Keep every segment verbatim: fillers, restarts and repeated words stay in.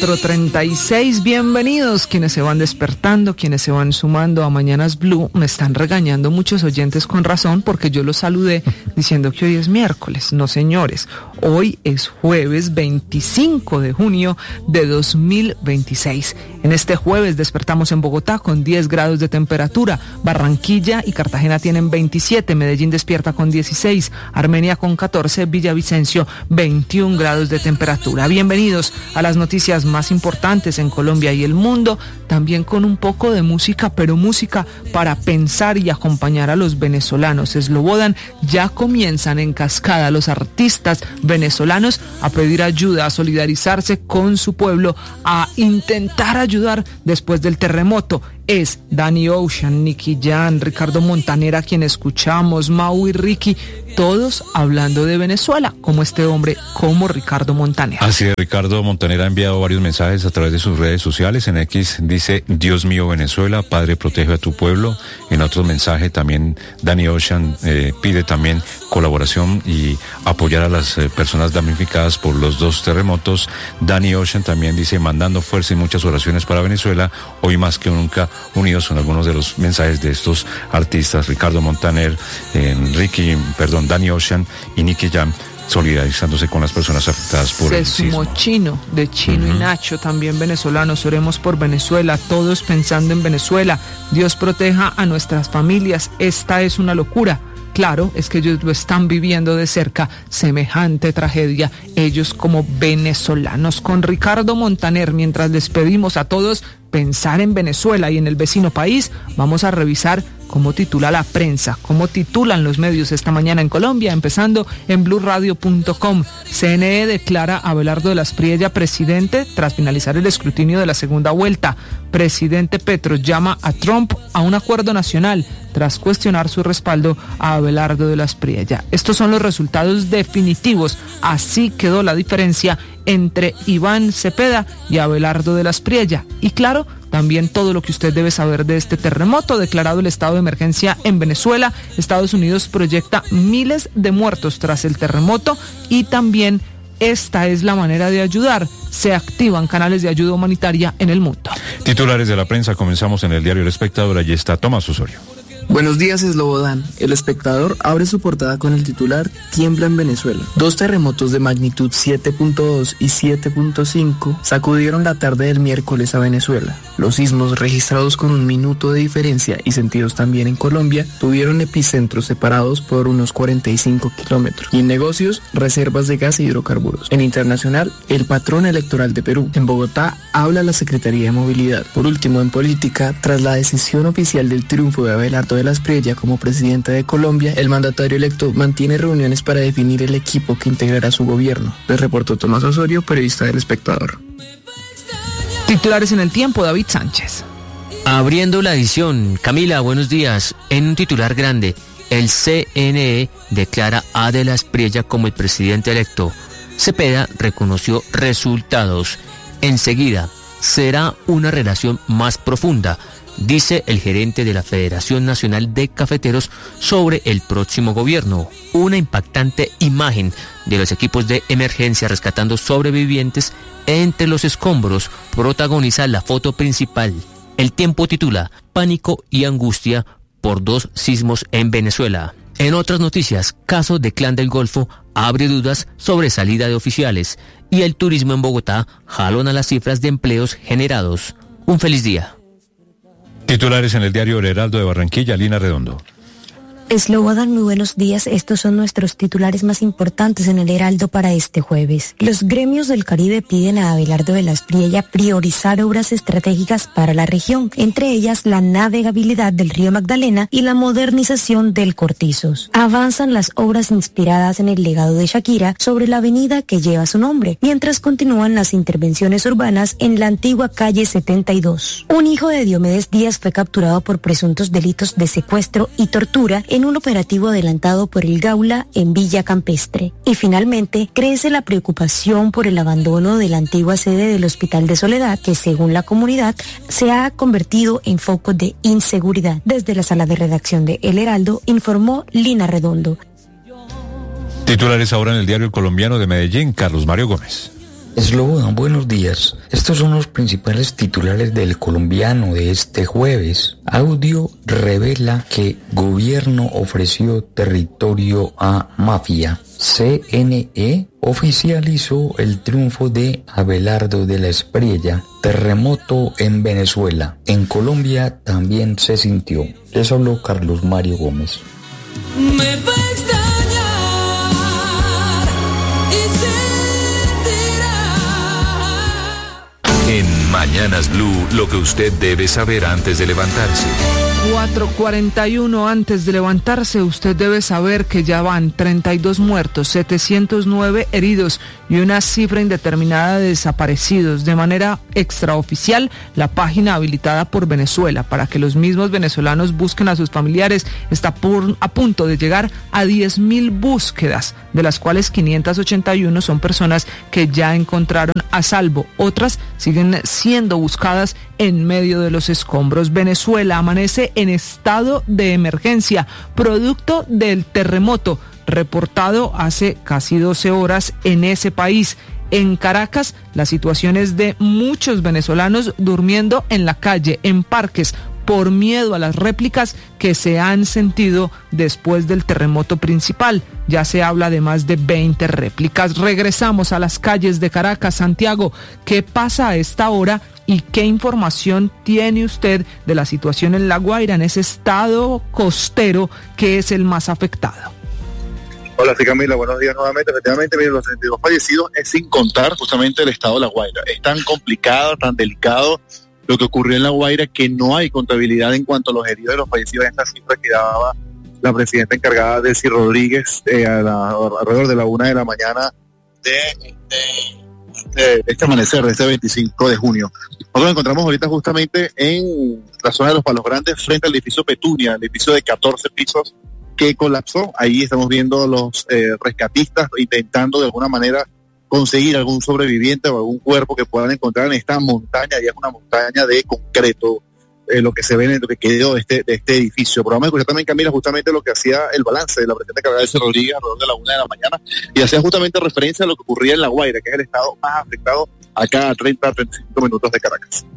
cuatro treinta y seis, bienvenidos quienes se van despertando, quienes se van sumando a Mañanas Blue. Me están regañando muchos oyentes con razón porque yo los saludé diciendo que hoy es miércoles. No, señores, hoy es jueves veinticinco de junio de dos mil veintiséis. En este jueves despertamos en Bogotá con diez grados de temperatura, Barranquilla y Cartagena tienen veintisiete, Medellín despierta con dieciséis, Armenia con catorce, Villavicencio veintiún grados de temperatura. Bienvenidos a las noticias más importantes en Colombia y el mundo, también con un poco de música, pero música para pensar y acompañar a los venezolanos. Slobodan, ya comienzan en cascada los artistas venezolanos a pedir ayuda, a solidarizarse con su pueblo, a intentar ayudar después del terremoto. Es Danny Ocean, Nicky Jam, Ricardo Montaner, a quien escuchamos, Mau y Ricky, todos hablando de Venezuela, como este hombre, como Ricardo Montaner. Así es, Ricardo Montaner ha enviado varios mensajes a través de sus redes sociales. En X dice: Dios mío, Venezuela, Padre, protege a tu pueblo. En otro mensaje también Danny Ocean eh, pide también colaboración y apoyar a las eh, personas damnificadas por los dos terremotos. Danny Ocean también dice: mandando fuerza y muchas oraciones para Venezuela, hoy más que nunca unidos. Son algunos de los mensajes de estos artistas: Ricardo Montaner, eh, Ricky, perdón, Danny Ocean y Nicky Jam, solidarizándose con las personas afectadas por Se el sismo. sumó Chino, de Chino uh-huh. y Nacho, también venezolanos. Oremos por Venezuela, todos pensando en Venezuela. Dios proteja a nuestras familias. Esta es una locura. Claro, es que ellos lo están viviendo de cerca, semejante tragedia, ellos como venezolanos. Con Ricardo Montaner, mientras les pedimos a todos pensar en Venezuela y en el vecino país, vamos a revisar cómo titula la prensa, cómo titulan los medios esta mañana en Colombia, empezando en blue radio punto com. C N E declara a Abelardo de la Espriella presidente tras finalizar el escrutinio de la segunda vuelta. Presidente Petro llama a Trump a un acuerdo nacional tras cuestionar su respaldo a Abelardo de la Espriella. Estos son los resultados definitivos. Así quedó la diferencia entre Iván Cepeda y Abelardo de la Espriella. Y claro, también todo lo que usted debe saber de este terremoto, declarado el estado de emergencia en Venezuela. Estados Unidos proyecta miles de muertos tras el terremoto y también esta es la manera de ayudar. Se activan canales de ayuda humanitaria en el mundo. Titulares de la prensa, comenzamos en el diario El Espectador. Allí está Tomás Osorio. Buenos días, Slobodan. El Espectador abre su portada con el titular: Tiembla en Venezuela. Dos terremotos de magnitud siete punto dos y siete punto cinco sacudieron la tarde del miércoles a Venezuela. Los sismos, registrados con un minuto de diferencia y sentidos también en Colombia, tuvieron epicentros separados por unos cuarenta y cinco kilómetros. Y en negocios, reservas de gas e hidrocarburos. En internacional, el patrón electoral de Perú. En Bogotá, habla la Secretaría de Movilidad. Por último, en política, tras la decisión oficial del triunfo de Abelardo de la Espriella como presidente de Colombia, el mandatario electo mantiene reuniones para definir el equipo que integrará su gobierno. Les reportó Tomás Osorio, periodista del Espectador. Titulares en el tiempo, David Sánchez. Abriendo la edición, Camila, buenos días. En un titular grande, el C N E declara a de la Espriella como el presidente electo. Cepeda reconoció resultados. Enseguida, será una relación más profunda, dice el gerente de la Federación Nacional de Cafeteros sobre el próximo gobierno. Una impactante imagen de los equipos de emergencia rescatando sobrevivientes entre los escombros protagoniza la foto principal. El Tiempo titula: Pánico y angustia por dos sismos en Venezuela. En otras noticias, caso de Clan del Golfo abre dudas sobre salida de oficiales y el turismo en Bogotá jalona las cifras de empleos generados. Un feliz día. Titulares en el diario El Heraldo de Barranquilla, Lina Redondo. Slobodan, muy buenos días. Estos son nuestros titulares más importantes en el Heraldo para este jueves. Los gremios del Caribe piden a Abelardo de la Espriella priorizar obras estratégicas para la región, entre ellas la navegabilidad del río Magdalena y la modernización del Cortizos. Avanzan las obras inspiradas en el legado de Shakira sobre la avenida que lleva su nombre, mientras continúan las intervenciones urbanas en la antigua calle setenta y dos. Un hijo de Diomedes Díaz fue capturado por presuntos delitos de secuestro y tortura en un operativo adelantado por el Gaula en Villa Campestre. Y finalmente, crece la preocupación por el abandono de la antigua sede del Hospital de Soledad, que según la comunidad se ha convertido en foco de inseguridad. Desde la sala de redacción de El Heraldo, informó Lina Redondo. Titulares ahora en el diario El Colombiano de Medellín, Carlos Mario Gómez. Slobodan, buenos días. Estos son los principales titulares del Colombiano de este jueves. Audio revela que gobierno ofreció territorio a mafia. C N E oficializó el triunfo de Abelardo de la Espriella. Terremoto en Venezuela. En Colombia también se sintió. Les habló Carlos Mario Gómez. Me va a extrañar y sentirá. En Mañanas Blue, lo que usted debe saber antes de levantarse. cuatro cuarenta y uno antes de levantarse, usted debe saber que ya van treinta y dos muertos, setecientos nueve heridos y una cifra indeterminada de desaparecidos. De manera extraoficial, la página habilitada por Venezuela para que los mismos venezolanos busquen a sus familiares está por, a punto de llegar a diez mil búsquedas, de las cuales quinientas ochenta y uno son personas que ya encontraron a salvo. Otras siguen siendo buscadas en medio de los escombros. Venezuela amanece en estado de emergencia, producto del terremoto reportado hace casi doce horas en ese país. En Caracas, la situación es de muchos venezolanos durmiendo en la calle, en parques, por miedo a las réplicas que se han sentido después del terremoto principal. Ya se habla de más de veinte réplicas. Regresamos a las calles de Caracas. Santiago, ¿qué pasa a esta hora y qué información tiene usted de la situación en La Guaira, en ese estado costero que es el más afectado? Hola, sí, Camila, buenos días nuevamente. Efectivamente, miren, los treinta y dos fallecidos es sin contar justamente el estado de La Guaira. Es tan complicado, tan delicado lo que ocurrió en La Guaira, que no hay contabilidad en cuanto a los heridos y los fallecidos. En esta cifra que daba la presidenta encargada, Delcy Rodríguez, eh, a la, alrededor de la una de la mañana de este, de este amanecer, de este veinticinco de junio. Nosotros nos encontramos ahorita justamente en la zona de los Palos Grandes, frente al edificio Petunia, el edificio de catorce pisos que colapsó. Ahí estamos viendo los eh, rescatistas intentando de alguna manera conseguir algún sobreviviente o algún cuerpo que puedan encontrar en esta montaña. Ya es una montaña de concreto, eh, lo que se ve en lo que quedó de este, de este edificio. Pero vamos a escuchar también, Camila, justamente lo que hacía el balance de la presidenta cargada de Rodríguez alrededor de la una de la mañana, y hacía justamente referencia a lo que ocurría en La Guaira, que es el estado más afectado acá a treinta a treinta y cinco minutos de Caracas.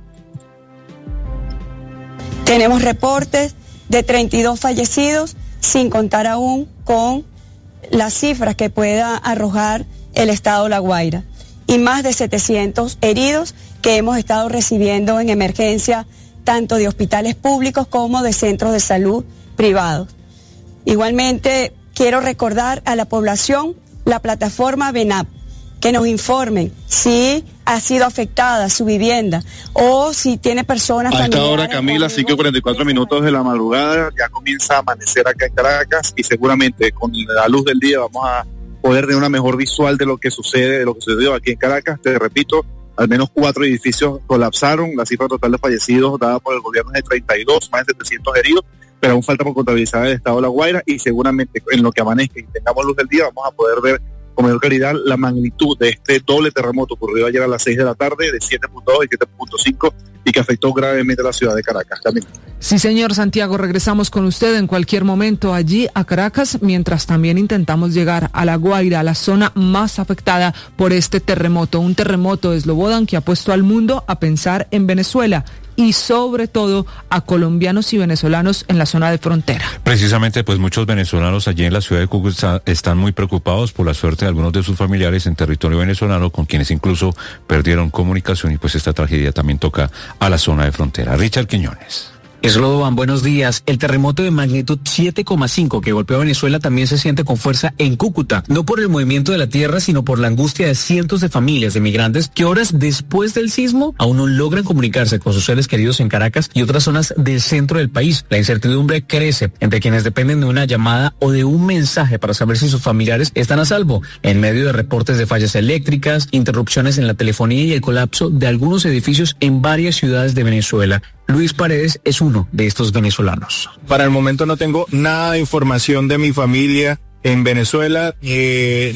Tenemos reportes de treinta y dos fallecidos, sin contar aún con las cifras que pueda arrojar el estado La Guaira, y más de setecientos heridos que hemos estado recibiendo en emergencia, tanto de hospitales públicos como de centros de salud privados. Igualmente, quiero recordar a la población la plataforma VENAP, que nos informen si ha sido afectada su vivienda o si tiene personas a esta hora, familiares. Camila, cinco y cuarenta y cuatro minutos de la madrugada, ya comienza a amanecer acá en Caracas, y seguramente con la luz del día vamos a poder tener una mejor visual de lo que sucede, de lo que sucedió aquí en Caracas. Te repito, al menos cuatro edificios colapsaron. La cifra total de fallecidos dada por el gobierno es de treinta y dos, más de setecientos heridos, pero aún falta por contabilizar el estado de La Guaira, y seguramente en lo que amanezca y tengamos luz del día vamos a poder ver con mayor claridad la magnitud de este doble terremoto ocurrido ayer a las seis de la tarde, de siete punto dos y siete punto cinco, y que afectó gravemente a la ciudad de Caracas también. Sí, señor Santiago, regresamos con usted en cualquier momento allí a Caracas, mientras también intentamos llegar a La Guaira, a la zona más afectada por este terremoto. Un terremoto de Slobodan que ha puesto al mundo a pensar en Venezuela y sobre todo a colombianos y venezolanos en la zona de frontera. Precisamente, pues muchos venezolanos allí en la ciudad de Cúcuta están muy preocupados por la suerte de algunos de sus familiares en territorio venezolano, con quienes incluso perdieron comunicación, y pues esta tragedia también toca a la zona de frontera. Richard Quiñones. Slobodan, buenos días. El terremoto de magnitud siete coma cinco que golpeó a Venezuela también se siente con fuerza en Cúcuta, no por el movimiento de la tierra, sino por la angustia de cientos de familias de migrantes que horas después del sismo aún no logran comunicarse con sus seres queridos en Caracas y otras zonas del centro del país. La incertidumbre crece entre quienes dependen de una llamada o de un mensaje para saber si sus familiares están a salvo, en medio de reportes de fallas eléctricas, interrupciones en la telefonía y el colapso de algunos edificios en varias ciudades de Venezuela. Luis Paredes es uno de estos venezolanos. Para el momento no tengo nada de información de mi familia en Venezuela, eh,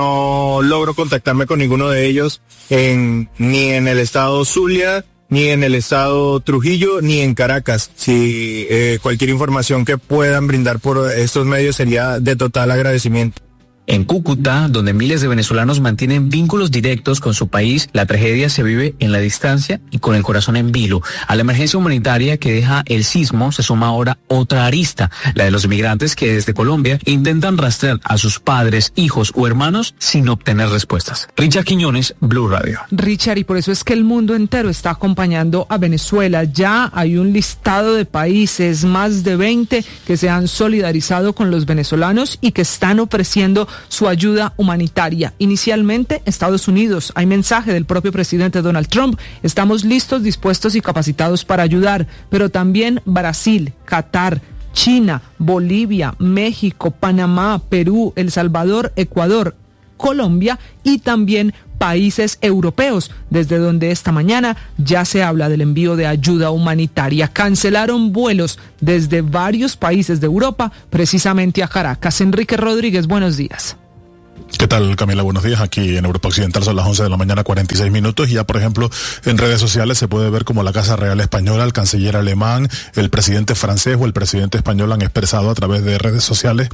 no logro contactarme con ninguno de ellos en, ni en el estado Zulia, ni en el estado Trujillo, ni en Caracas. Si eh, cualquier información que puedan brindar por estos medios sería de total agradecimiento. En Cúcuta, donde miles de venezolanos mantienen vínculos directos con su país, la tragedia se vive en la distancia y con el corazón en vilo. A la emergencia humanitaria que deja el sismo se suma ahora otra arista, la de los migrantes que desde Colombia intentan rastrear a sus padres, hijos o hermanos sin obtener respuestas. Richard Quiñones, Blue Radio. Richard, y por eso es que el mundo entero está acompañando a Venezuela. Ya hay un listado de países, más de veinte, que se han solidarizado con los venezolanos y que están ofreciendo su ayuda humanitaria. Inicialmente, Estados Unidos. Hay mensaje del propio presidente Donald Trump. Estamos listos, dispuestos y capacitados para ayudar. Pero también Brasil, Qatar, China, Bolivia, México, Panamá, Perú, El Salvador, Ecuador, Colombia y también países europeos, desde donde esta mañana ya se habla del envío de ayuda humanitaria. Cancelaron vuelos desde varios países de Europa, precisamente a Caracas. Enrique Rodríguez, buenos días. ¿Qué tal, Camila? Buenos días. Aquí en Europa Occidental son las once de la mañana, cuarenta y seis minutos, y ya, por ejemplo, en redes sociales se puede ver como la Casa Real Española, el canciller alemán, el presidente francés o el presidente español han expresado a través de redes sociales,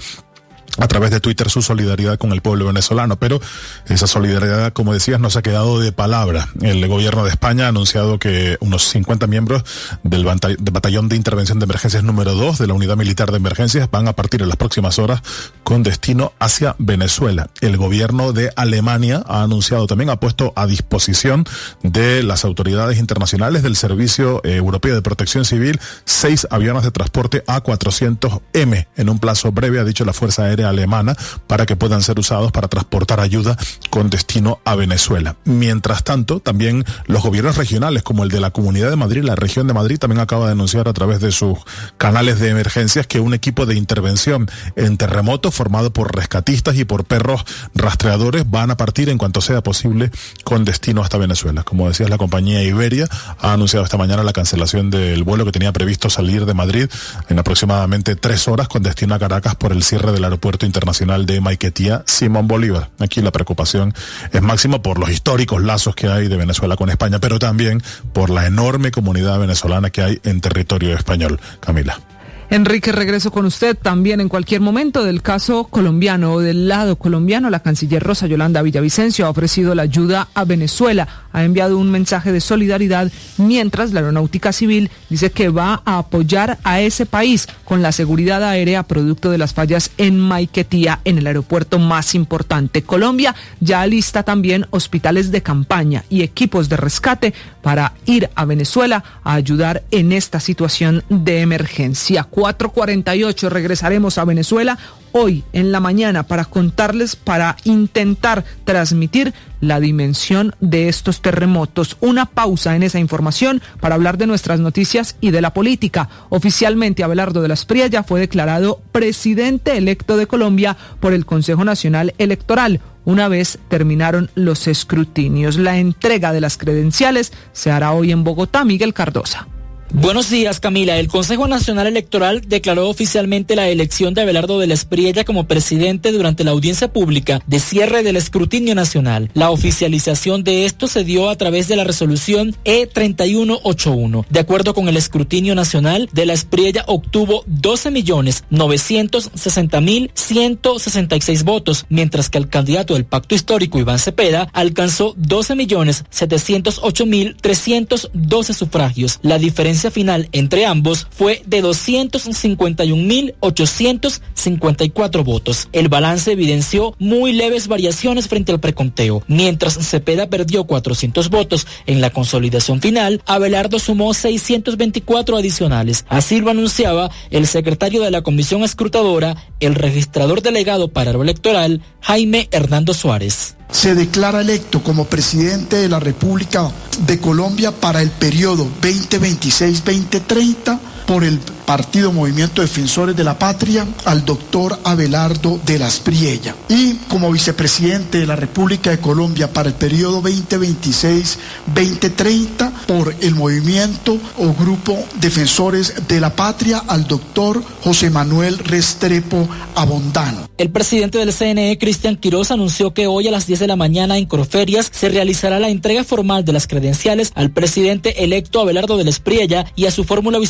a través de Twitter, su solidaridad con el pueblo venezolano, pero esa solidaridad, como decías, no se ha quedado de palabra. El gobierno de España ha anunciado que unos cincuenta miembros del Batallón de Intervención de Emergencias número dos de la Unidad Militar de Emergencias van a partir en las próximas horas con destino hacia Venezuela. El gobierno de Alemania ha anunciado también, ha puesto a disposición de las autoridades internacionales del Servicio Europeo de Protección Civil seis aviones de transporte A cuatrocientos M en un plazo breve, ha dicho la Fuerza Aérea Alemana, para que puedan ser usados para transportar ayuda con destino a Venezuela. Mientras tanto, también los gobiernos regionales, como el de la Comunidad de Madrid, la región de Madrid, también acaba de anunciar a través de sus canales de emergencias que un equipo de intervención en terremotos formado por rescatistas y por perros rastreadores van a partir en cuanto sea posible con destino hasta Venezuela. Como decías, la compañía Iberia ha anunciado esta mañana la cancelación del vuelo que tenía previsto salir de Madrid en aproximadamente tres horas con destino a Caracas por el cierre del aeropuerto internacional de Maiquetía Simón Bolívar. Aquí la preocupación es máxima por los históricos lazos que hay de Venezuela con España, pero también por la enorme comunidad venezolana que hay en territorio español. Camila. Enrique, regreso con usted también en cualquier momento del caso colombiano o del lado colombiano. La canciller Rosa Yolanda Villavicencio ha ofrecido la ayuda a Venezuela, ha enviado un mensaje de solidaridad, mientras la Aeronáutica Civil dice que va a apoyar a ese país con la seguridad aérea producto de las fallas en Maiquetía, en el aeropuerto más importante. Colombia ya alista también hospitales de campaña y equipos de rescate para ir a Venezuela a ayudar en esta situación de emergencia. cuatro cuarenta y ocho, regresaremos a Venezuela hoy en la mañana para contarles, para intentar transmitir la dimensión de estos terremotos. Una pausa en esa información para hablar de nuestras noticias y de la política. Oficialmente, Abelardo de la Espriella fue declarado presidente electo de Colombia por el Consejo Nacional Electoral, una vez terminaron los escrutinios. La entrega de las credenciales se hará hoy en Bogotá. Miguel Cardosa. Buenos días, Camila. El Consejo Nacional Electoral declaró oficialmente la elección de Abelardo de la Espriella como presidente durante la audiencia pública de cierre del escrutinio nacional. La oficialización de esto se dio a través de la resolución E treinta y uno ochenta y uno. De acuerdo con el escrutinio nacional, de la Espriella obtuvo doce millones novecientos sesenta mil ciento sesenta y seis votos, mientras que el candidato del Pacto Histórico, Iván Cepeda, alcanzó doce millones setecientos ocho mil trescientos doce sufragios. La diferencia final entre ambos fue de doscientos cincuenta y un mil ochocientos cincuenta y cuatro votos. El balance evidenció muy leves variaciones frente al preconteo. Mientras Cepeda perdió cuatrocientos votos en la consolidación final, Abelardo sumó seiscientos veinticuatro adicionales. Así lo anunciaba el secretario de la Comisión Escrutadora, el registrador delegado para lo electoral, Jaime Hernando Suárez. Se declara electo como presidente de la República de Colombia para el periodo veinte veintiséis veinte treinta por el Partido Movimiento Defensores de la Patria al doctor Abelardo de la Espriella, y como vicepresidente de la República de Colombia para el periodo veinte veintiséis veinte treinta por el Movimiento o Grupo Defensores de la Patria al doctor José Manuel Restrepo Abondano. El presidente del C N E, Cristian Quiroz, anunció que hoy a las diez de la mañana en Corferias se realizará la entrega formal de las credenciales al presidente electo Abelardo de la Espriella y a su fórmula vicepresidencial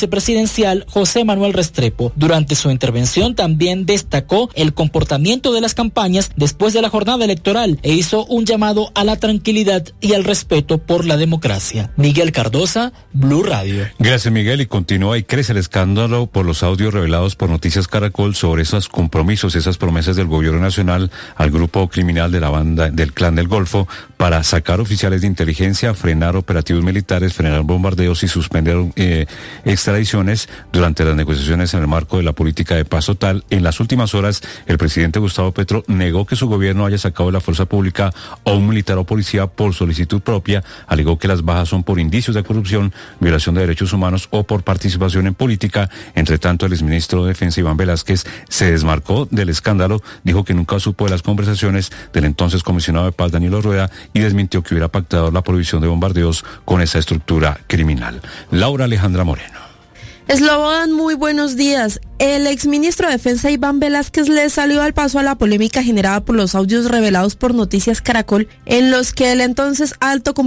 presidencial José Manuel Restrepo. Durante su intervención también destacó el comportamiento de las campañas después de la jornada electoral e hizo un llamado a la tranquilidad y al respeto por la democracia. Miguel Cardosa, Blue Radio. Gracias, Miguel. Y continúa y crece el escándalo por los audios revelados por Noticias Caracol sobre esos compromisos, esas promesas del gobierno nacional al grupo criminal de la banda del Clan del Golfo para sacar oficiales de inteligencia, frenar operativos militares, frenar bombardeos y suspender eh, extradiciones durante las negociaciones en el marco de la política de paz total. En las últimas horas, el presidente Gustavo Petro negó que su gobierno haya sacado de la fuerza pública a un militar o policía por solicitud propia, alegó que las bajas son por indicios de corrupción, violación de derechos humanos o por participación en política. Entre tanto, el exministro de Defensa, Iván Velázquez, se desmarcó del escándalo, dijo que nunca supo de las conversaciones del entonces comisionado de paz, Danilo Rueda, y desmintió que hubiera pactado la prohibición de bombardeos con esa estructura criminal. Laura Alejandra Moreno. Slobodan, muy buenos días. El exministro de Defensa Iván Velázquez le salió al paso a la polémica generada por los audios revelados por Noticias Caracol, en los que el entonces alto